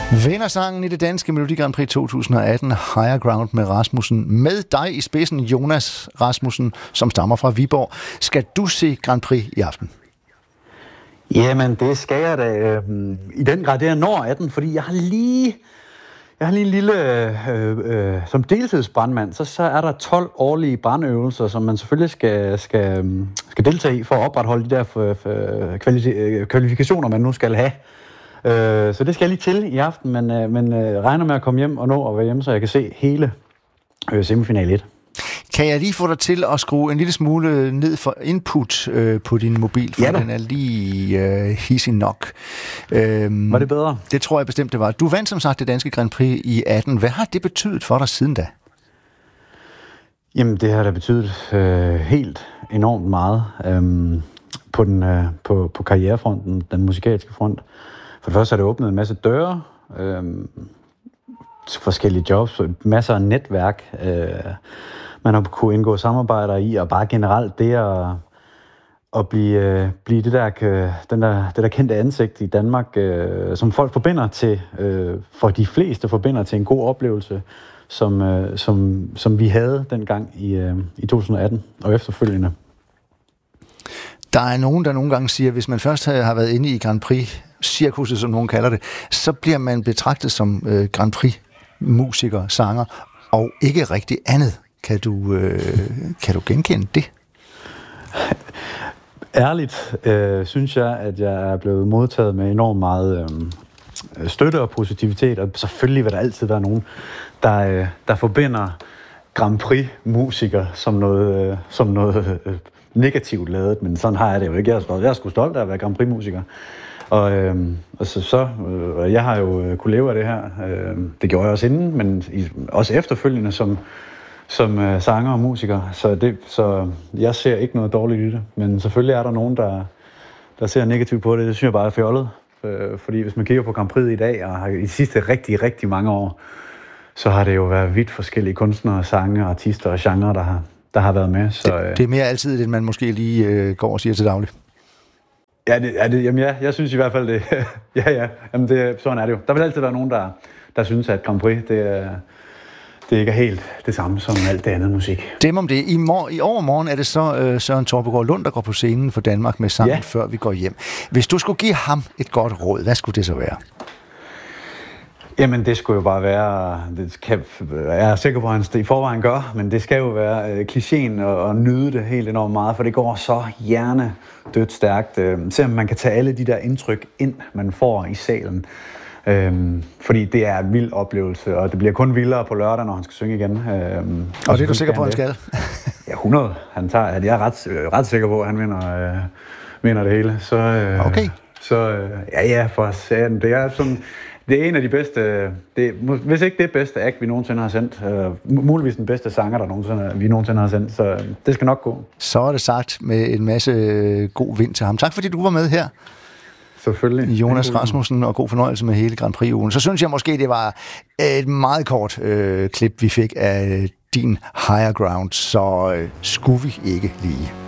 Vindersangen i det danske Melodi Grand Prix 2018, Higher Ground med Rasmussen. Med dig i spidsen, Jonas Rasmussen, som stammer fra Viborg. Skal du se Grand Prix i aften? Jamen, det skal jeg da i den grad. Det er når 18, fordi jeg har lige en lille... som deltidsbrandmand, så er der 12 årlige brandøvelser, som man selvfølgelig skal deltage i for at opretholde de der kvalifikationer, man nu skal have. Så det skal jeg lige til i aften, men regner med at komme hjem og nå at være hjemme, så jeg kan se hele semifinal 1. Kan jeg lige få dig til at skrue en lille smule ned for input på din mobil, for den er lige hissig nok. Var det bedre? Det tror jeg bestemt, det var. Du vandt som sagt det danske Grand Prix i 18. Hvad har det betydet for dig siden da? Jamen, det har da betydet helt enormt meget på karrierefronten, den musikalske front. For det første har det åbnet en masse døre, forskellige jobs, masser af netværk, man har kunnet indgå samarbejder i, og bare generelt det at blive det der kendte ansigt i Danmark, som folk forbinder til, for de fleste forbinder til en god oplevelse, som vi havde dengang i 2018 og efterfølgende. Der er nogen, der nogle gange siger, at hvis man først har været inde i Grand Prix-cirkuset, som nogen kalder det, så bliver man betragtet som Grand Prix-musiker, sanger, og ikke rigtig andet. Kan du genkende det? Ærligt synes jeg, at jeg er blevet modtaget med enormt meget støtte og positivitet, og selvfølgelig vil der altid være nogen, der forbinder Grand Prix-musiker som noget negativt lavet, men sådan har jeg det jo ikke. Jeg er sgu stolt af at være Grand Prix-musiker. Og jeg har jo kunne leve af det her. Det gjorde jeg også inden, men også efterfølgende som sanger og musiker. Så jeg ser ikke noget dårligt i det. Men selvfølgelig er der nogen, der ser negativt på det. Det synes jeg bare er fjollet. Fordi hvis man kigger på Grand Prix i dag, og i de sidste rigtig, rigtig mange år, så har det jo været vidt forskellige kunstnere, sange, artister og genrer, der har været med. Så, det er mere altid det, man måske lige går og siger til daglig. Jamen ja, jeg synes i hvert fald det. ja. Jamen sådan er det jo. Der vil altid være nogen, der synes, at Grand Prix, det ikke er helt det samme som alt det andet musik. Dem om det. I overmorgen er det så Søren Torpegaard Lund, der går på scenen for Danmark med sangen Før vi går hjem. Hvis du skulle give ham et godt råd, hvad skulle det så være? Jamen, det skulle jo bare være, jeg er sikker på, at han i forvejen gør, men det skal jo være klichéen og nyde det helt enormt meget, for det går så hjernedødt stærkt. Selvom man kan tage alle de der indtryk ind, man får i salen. Fordi det er en vild oplevelse, og det bliver kun vildere på lørdag, når han skal synge igen. Og det er du sikker på, at han skal? Ja, 100. Jeg er ret sikker på, at han vinder det hele. Så, okay. Ja, for satan. Det er sådan... Det er en af de bedste, hvis ikke det bedste act, vi nogensinde har sendt. Muligvis den bedste sanger, vi nogensinde har sendt, så det skal nok gå. Så er det sagt med en masse god vind til ham. Tak fordi du var med her. Selvfølgelig. Jonas Rasmussen, og god fornøjelse med hele Grand Prix-ugen. Så synes jeg måske, det var et meget kort klip, vi fik af din Higher Ground, så skulle vi ikke lige